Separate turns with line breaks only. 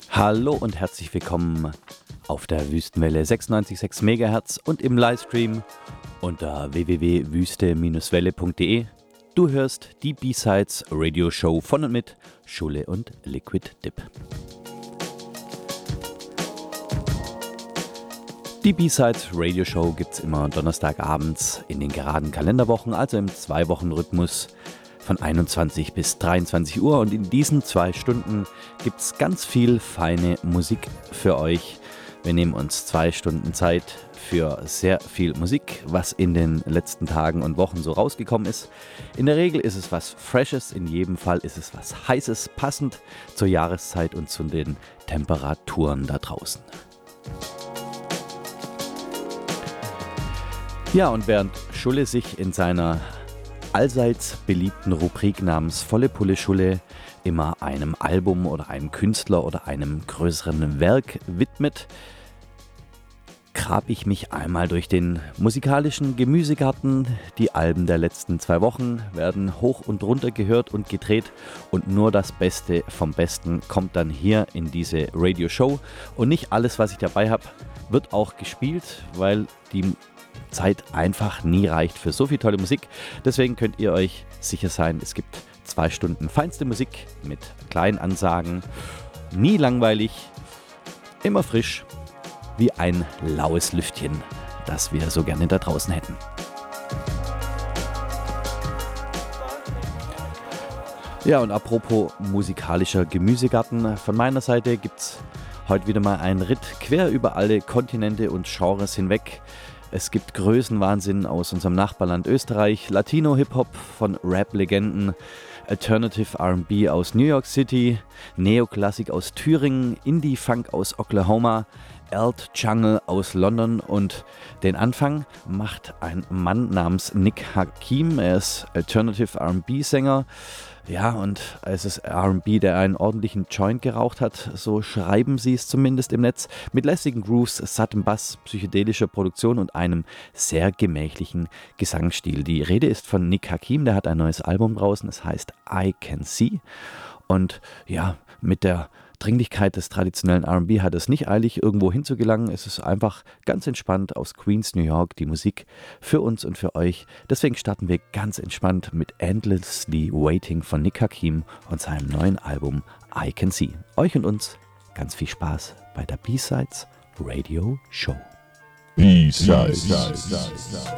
Hallo und herzlich willkommen auf der Wüstenwelle 96,6 MHz und im Livestream unter www.wüste-welle.de. Du hörst die B-Sides Radio Show von und mit Schulle und Liquid Dip. Die B-Sides Radio Show gibt es immer donnerstagabends in den geraden Kalenderwochen, also im 2-Wochen-Rhythmus von 21 bis 23 Uhr. Und in diesen 2 Stunden gibt es ganz viel feine Musik für euch. Wir nehmen uns 2 Stunden Zeit für sehr viel Musik, was in den letzten Tagen und Wochen so rausgekommen ist. In der Regel ist es was Freshes, in jedem Fall ist es was Heißes, passend zur Jahreszeit und zu den Temperaturen da draußen. Ja, und während Schulle sich in seiner allseits beliebten Rubrik namens Volle Pulle Schulle immer einem Album oder einem Künstler oder einem größeren Werk widmet, grab ich mich einmal durch den musikalischen Gemüsegarten. Die Alben der letzten 2 Wochen werden hoch und runter gehört und gedreht und nur das Beste vom Besten kommt dann hier in diese Radio-Show. Und nicht alles, was ich dabei habe, wird auch gespielt, weil die Zeit einfach nie reicht für so viel tolle Musik. Deswegen könnt ihr euch sicher sein, es gibt 2 Stunden feinste Musik mit kleinen Ansagen. Nie langweilig, immer frisch, wie ein laues Lüftchen, das wir so gerne da draußen hätten. Ja, und apropos musikalischer Gemüsegarten, von meiner Seite gibt's heute wieder mal einen Ritt quer über alle Kontinente und Genres hinweg. Es gibt Größenwahnsinn aus unserem Nachbarland Österreich, Latino-Hip-Hop von Rap-Legenden, Alternative R&B aus New York City, Neoklassik aus Thüringen, Indie-Funk aus Oklahoma, Alt Jungle aus London und den Anfang macht ein Mann namens Nick Hakim. Er ist Alternative R&B-Sänger. Ja, und es ist R&B, der einen ordentlichen Joint geraucht hat, so schreiben sie es zumindest im Netz, mit lässigen Grooves, sattem Bass, psychedelischer Produktion und einem sehr gemächlichen Gesangsstil. Die Rede ist von Nick Hakim, der hat ein neues Album draußen, es heißt I Can See. Und ja, mit der Dringlichkeit des traditionellen R&B hat es nicht eilig, irgendwo hinzugelangen. Es ist einfach ganz entspannt aus Queens, New York, die Musik für uns und für euch. Deswegen starten wir ganz entspannt mit Endlessly Waiting von Nick Hakim und seinem neuen Album I Can See. Euch und uns ganz viel Spaß bei der B-Sides Radio Show.
B-Sides.